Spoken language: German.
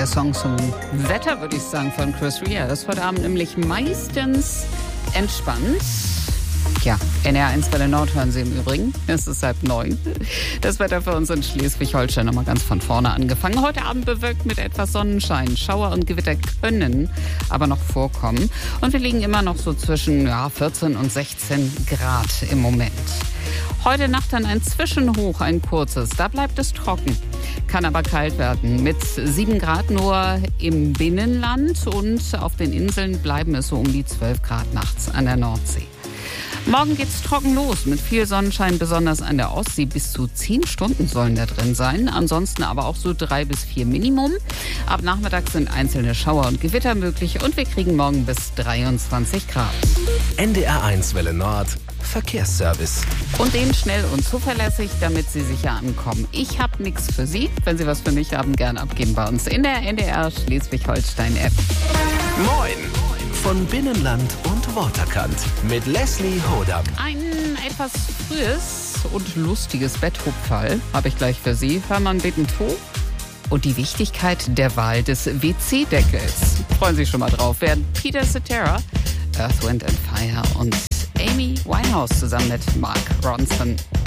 der Song zum Wetter, würde ich sagen, von Chris Rea. Das ist heute Abend nämlich meistens entspannt. Ja, NR1 bei der Nord hören Sie im Übrigen. Es ist 8:30. Das Wetter für uns in Schleswig-Holstein nochmal ganz von vorne angefangen. Heute Abend bewölkt mit etwas Sonnenschein. Schauer und Gewitter können aber noch vorkommen. Und wir liegen immer noch so zwischen 14 und 16 Grad im Moment. Heute Nacht dann ein Zwischenhoch, ein kurzes. Da bleibt es trocken. Kann aber kalt werden. Mit 7 Grad nur im Binnenland und auf den Inseln bleiben es so um die 12 Grad nachts an der Nordsee. Morgen geht's trocken los mit viel Sonnenschein, besonders an der Ostsee. Bis zu 10 Stunden sollen da drin sein. Ansonsten aber auch so 3 bis 4 Minimum. Ab Nachmittag sind einzelne Schauer und Gewitter möglich und wir kriegen morgen bis 23 Grad. NDR1 Welle Nord Verkehrsservice. Und den schnell und zuverlässig, damit Sie sicher ankommen. Ich habe nichts für Sie. Wenn Sie was für mich haben, gern abgeben bei uns in der NDR Schleswig-Holstein-App. Moin! Von Binnenland und Waterkant mit Leslie Hodam. Ein etwas frühes und lustiges Betthupferl habe ich gleich für Sie. Hörmann Betentow und die Wichtigkeit der Wahl des WC-Deckels. Freuen Sie sich schon mal drauf. Werden Peter Cetera, Earth, Wind and Fire und Amy Winehouse zusammen mit Mark Ronson.